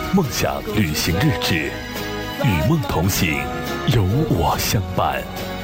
梦想旅行日志，与梦同行，有我相伴。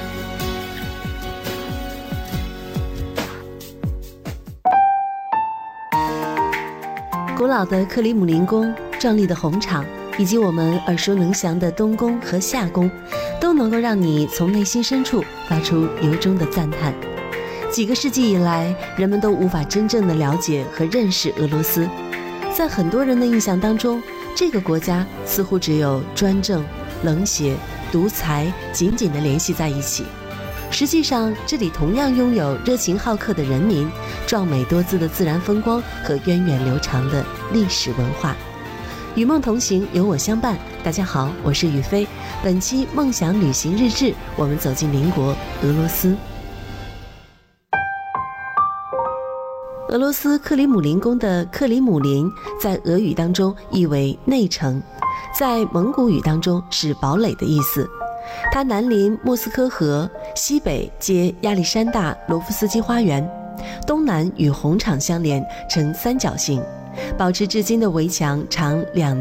古老的克里姆林宫、壮丽的红场，以及我们耳熟能详的东宫和夏宫，都能够让你从内心深处发出由衷的赞叹。几个世纪以来，人们都无法真正的了解和认识俄罗斯。在很多人的印象当中，这个国家似乎只有专政、冷血、独裁紧紧地联系在一起。实际上，这里同样拥有热情好客的人民、壮美多姿的自然风光和源远流长的历史文化。与梦同行，有我相伴。大家好，我是雨飞。本期梦想旅行日志，我们走进邻国俄罗斯。俄罗斯克里姆林宫的克里姆林在俄语当中意为内城，在蒙古语当中是堡垒的意思。它南临莫斯科河，西北接亚历山大罗夫斯基花园，东南与红场相连，呈三角形。保持至今的围墙长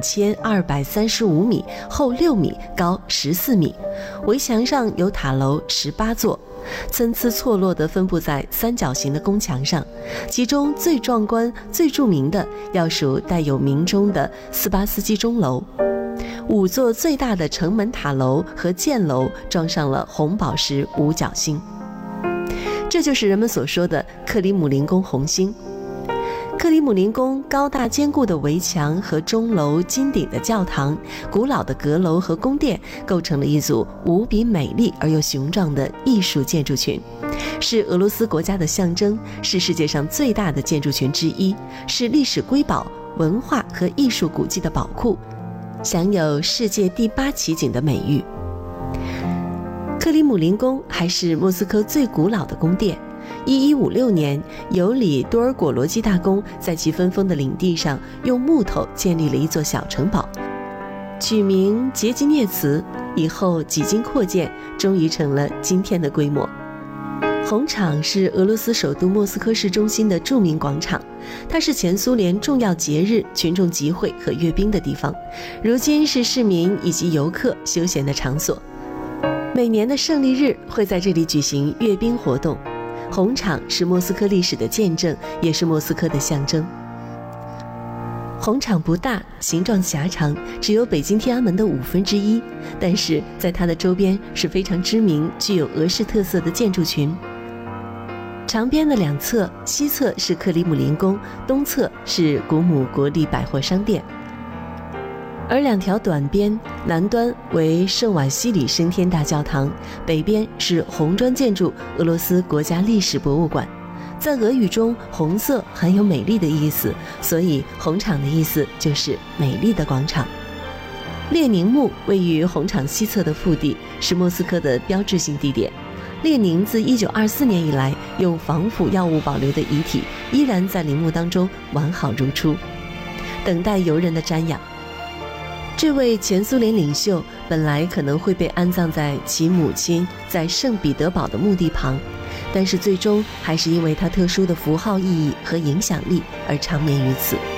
2235米，厚6米，高14米。围墙上有塔楼18座，参差错落地分布在三角形的宫墙上，其中最壮观、最著名的要数带有明钟的斯巴斯基钟楼。5座最大的城门塔楼和箭楼装上了红宝石五角星，这就是人们所说的克里姆林宫红星。克里姆林宫高大坚固的围墙和钟楼、金顶的教堂、古老的阁楼和宫殿，构成了一组无比美丽而又雄壮的艺术建筑群，是俄罗斯国家的象征，是世界上最大的建筑群之一，是历史瑰宝、文化和艺术古迹的宝库，享有世界第8奇景的美誉。克里姆林宫还是莫斯科最古老的宫殿。1156年，尤里多尔果罗基大公在其分封的领地上用木头建立了一座小城堡，取名杰基涅茨，以后几经扩建，终于成了今天的规模。红场是俄罗斯首都莫斯科市中心的著名广场，它是前苏联重要节日、群众集会和阅兵的地方，如今是市民以及游客休闲的场所。每年的胜利日会在这里举行阅兵活动。红场是莫斯科历史的见证，也是莫斯科的象征。红场不大，形状狭长，只有北京天安门的1/5，但是在它的周边是非常知名、具有俄式特色的建筑群。长边的两侧，西侧是克里姆林宫，东侧是古姆国立百货商店，而两条短边，南端为圣瓦西里升天大教堂，北边是红砖建筑俄罗斯国家历史博物馆。在俄语中，红色含有美丽的意思，所以红场的意思就是美丽的广场。列宁墓位于红场西侧的腹地，是莫斯科的标志性地点。列宁自1924年以来用防腐药物保留的遗体依然在陵墓当中完好如初，等待游人的瞻仰。这位前苏联领袖本来可能会被安葬在其母亲在圣彼得堡的墓地旁，但是最终还是因为他特殊的符号意义和影响力而长眠于此。